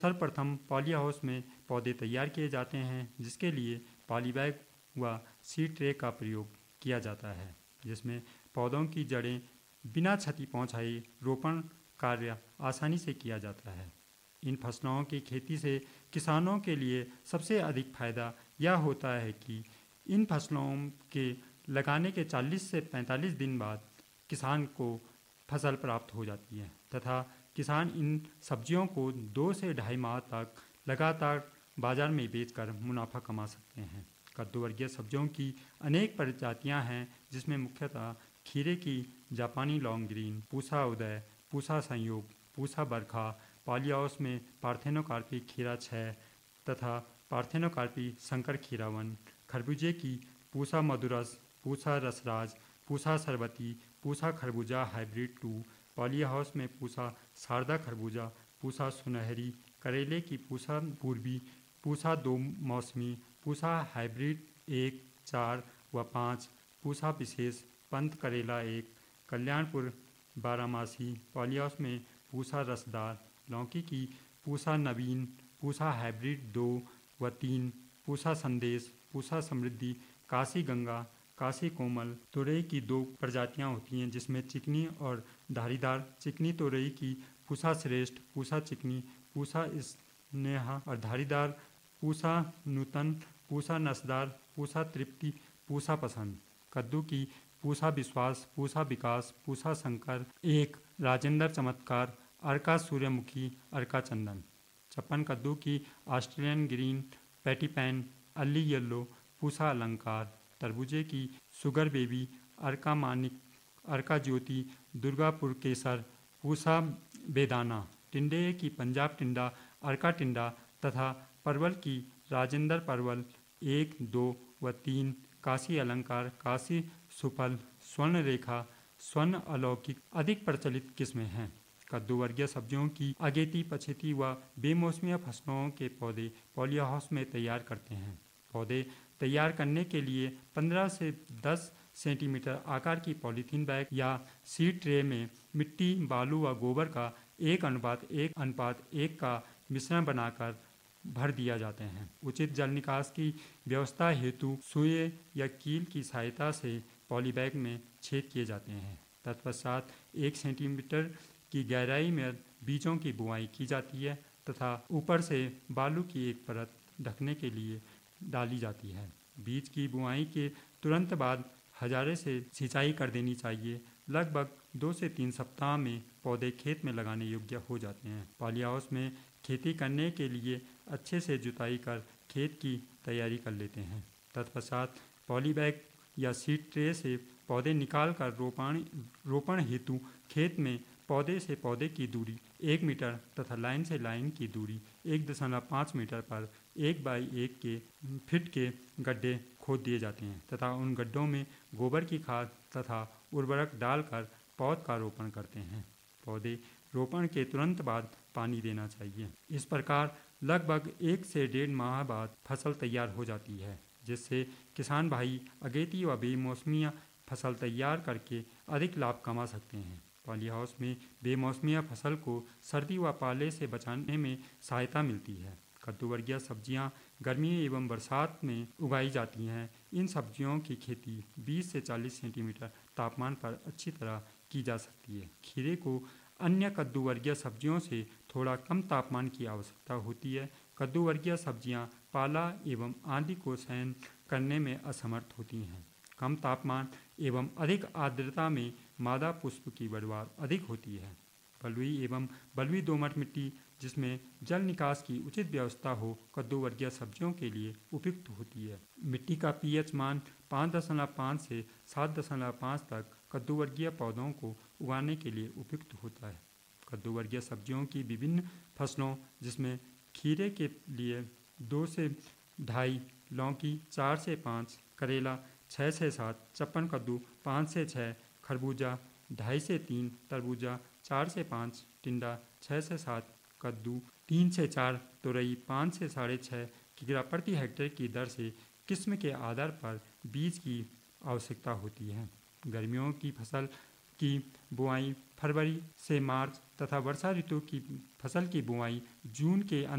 सर्वप्रथम poly house में पौधे तैयार किए जाते हैं, जिसके लिए पॉली बैग व सीड ट्रे का प्रयोग किया जाता है, जिसमें पौधों की जड़ें बिना क्षति पहुंचाए रोपण कार्य आसानी से किया जाता है। इन फसलों की खेती से किसानों के लिए सबसे अधिक फायदा यह होता है कि इन फसलों के लगाने के 40 से 45 दिन बाद किसान को फसल प्राप्त हो जाती है तथा किसान इन सब्जियों को 2 से ढाई माह तक लगातार बाजार में बेचकर मुनाफा कमा सकते हैं। कद्दू वर्गीय सब्जियों की अनेक प्रजातियां हैं, जिसमें मुख्यतः खीरे की जापानी लॉन्ग ग्रीन, पूसा उदय, पूसा संयोग, पूसा बरखा, पॉली हाउस में पार्थेनोकार्पी खीरा 6 तथा पार्थेनोकार्पी संकर खीरावन, खरबूजे की पूसा मधुरस, पूसा रसराज, पूसा सरबती, पूसा खरबूजा हाइब्रिड 2, पॉली हाउस में पूसा शारदा खरबूजा, पूसा सुनहरी, करेले की पूसा पूर्वी, पूसा 2 मौसमी, पूसा हाइब्रिड 1, 4 व 5, पूसा विशेष, पंत करेला 1, कल्याणपुर बारामासी, पॉली हाउस में पूसा रसदार, लौकी की पूसा नवीन, पूसा हाइब्रिड 2 व 3, पूसा संदेश, पूसा समृद्धि, काशी गंगा, काशी कोमल। तुरई की 2 प्रजातियां होती हैं, जिसमें चिकनी और धारीदार। चिकनी तुरई की पूसा श्रेष्ठ, पूसा चिकनी, पूसा स्नेहा और धारीदार पूसा नूतन, पूसा नसदार, पूसा तृप्ति, पूसा पसंद। कद्दू की पूसा विश्वास, पूसा विकास, पूसा शंकर 1, राजेंद्र चमत्कार, अर्का सूर्यमुखी, अर्का चंदन। छप्पन कद्दू की ऑस्ट्रेलियन ग्रीन, पैटीपैन, अल्ली येलो, पूसा अलंकार। तरबूजे की शुगर बेबी, अर्का मानिक, अर्का ज्योति, दुर्गापुर केसर, पूसा बेदाना। टिंडे की पंजाब टिंडा, अर्का टिंडा तथा परवल की राजेंद्र परवल 1, 2 व 3, काशी अलंकार, काशी सुफल, स्वर्ण रेखा, स्वर्ण अलौकिक अधिक प्रचलित किस्में हैं। कद्दू वर्गीय सब्जियों की अगेती, पछेती व बेमौसमी फसलों के पौधे पॉली हाउस में तैयार करते हैं। पौधे तैयार करने के लिए 15 से 10 सेंटीमीटर आकार की पॉलीथीन बैग या सीड ट्रे में मिट्टी, बालू व गोबर का 1:1:1 का मिश्रण बनाकर भर दिया जाते हैं। उचित जल निकास की व्यवस्था हेतु सुई या कील की सहायता से पॉली बैग में छेद किए जाते हैं। तत्पश्चात 1 सेंटीमीटर की गहराई में बीजों की बुआई की जाती है तथा ऊपर से बालू की एक परत ढकने के लिए डाली जाती है। बीज की बुआई के तुरंत बाद हजारे से सिंचाई कर देनी चाहिए। लगभग 2 से 3 सप्ताह में पौधे खेत में लगाने योग्य हो जाते हैं। पॉली हाउस में खेती करने के लिए अच्छे से जुताई कर खेत की तैयारी कर लेते हैं। तत्पश्चात पॉली बैग या सीड ट्रे से पौधे निकाल कर रोपण हेतु खेत में पौधे से पौधे की दूरी 1 मीटर तथा लाइन से लाइन की दूरी 1.5 मीटर पर 1x1 के फीट के गड्ढे खोद दिए जाते हैं तथा उन गड्ढों में गोबर की खाद तथा उर्वरक डालकर पौध का रोपण करते हैं। पौधे रोपण के तुरंत बाद पानी देना चाहिए। इस प्रकार लगभग 1 से 1.5 माह बाद फसल तैयार हो जाती है, जिससे किसान भाई अगेती व बेमौसमी फसल तैयार करके अधिक लाभ कमा सकते हैं। पॉली हाउस में बेमौसमी फसल को सर्दी व पाले से बचाने में सहायता मिलती है। कद्दू वर्गीय सब्जियां गर्मी एवं बरसात में उगाई जाती हैं। इन सब्जियों की खेती 20 से 40 सेंटीमीटर तापमान पर अच्छी तरह की जा सकती है। खीरे को अन्य कद्दू वर्गीय सब्जियों से थोड़ा कम तापमान की आवश्यकता होती है। कद्दू वर्गीय सब्जियां पाला एवं आंधी को सहन करने में असमर्थ होती हैं। कम तापमान एवं अधिक आर्द्रता में मादा पुष्प की पैदावार अधिक होती है। बलुई एवं बलुई दोमट मिट्टी, जिसमें जल निकास की उचित व्यवस्था हो, कद्दू वर्गीय सब्जियों के लिए उपयुक्त होती है। मिट्टी का पीएच मान 5.5 से 7.5 तक कद्दू वर्गीय पौधों को उगाने के लिए उपयुक्त होता है। कद्दू वर्गीय सब्जियों की विभिन्न फसलों, जिसमें खीरे के लिए 2 से 2.5, लौकी 4 से 5, करेला 6 से 7, चप्पन कद्दू 5 से 6, खरबूजा 2.5 से 3, तरबूजा 4 से 5, टिंडा 6 से 7, कद्दू 3 से 4, तुरई 5 से 6.5 किग्रा प्रति हेक्टेयर की दर से किस्म के आधार पर बीज की आवश्यकता होती है। गर्मियों की फसल की बुआई फरवरी से मार्च तथा वर्षा ऋतु की फसल की बुआई जून के